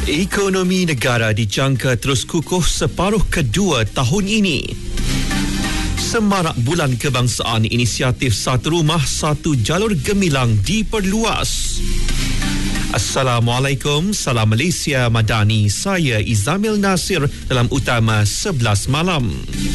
Ekonomi negara dijangka terus kukuh separuh kedua tahun ini. Semarak Bulan Kebangsaan, inisiatif Satu Rumah Satu Jalur Gemilang diperluas. Assalamualaikum, salam Malaysia Madani. Saya Izamil Nasir dalam Utama 11 Malam.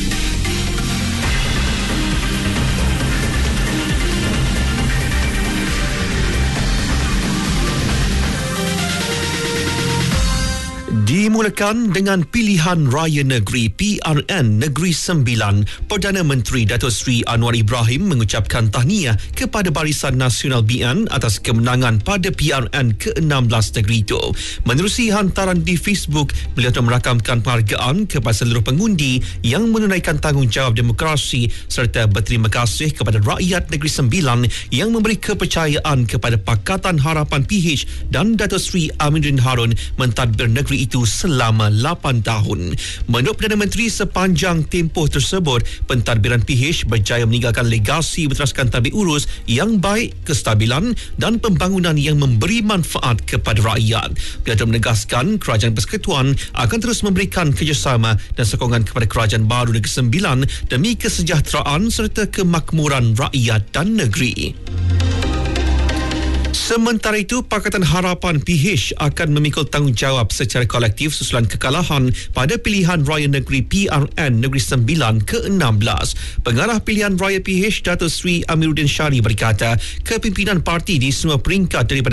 Dimulakan dengan pilihan raya negeri PRN Negeri Sembilan. Perdana Menteri Datuk Seri Anwar Ibrahim mengucapkan tahniah kepada Barisan Nasional BN atas kemenangan pada PRN ke-16 negeri itu. Menerusi hantaran di Facebook, beliau merakamkan penghargaan kepada seluruh pengundi yang menunaikan tanggungjawab demokrasi serta berterima kasih kepada rakyat Negeri Sembilan yang memberi kepercayaan kepada Pakatan Harapan PH dan Datuk Seri Aminuddin Harun mentadbir negeri itu selama 8 tahun. Menurut Perdana Menteri, sepanjang tempoh tersebut, pentadbiran PH berjaya meninggalkan legasi berteraskan tadbir urus yang baik, kestabilan dan pembangunan yang memberi manfaat kepada rakyat. Beliau menegaskan kerajaan persekutuan akan terus memberikan kerjasama dan sokongan kepada kerajaan baru Negeri Sembilan demi kesejahteraan serta kemakmuran rakyat dan negeri. Sementara itu, Pakatan Harapan PH akan memikul tanggungjawab secara kolektif susulan kekalahan pada pilihan raya negeri PRN Negeri Sembilan ke-16. Pengarah pilihan raya PH Datuk Seri Amiruddin Syari berkata, kepimpinan parti di semua peringkat daripada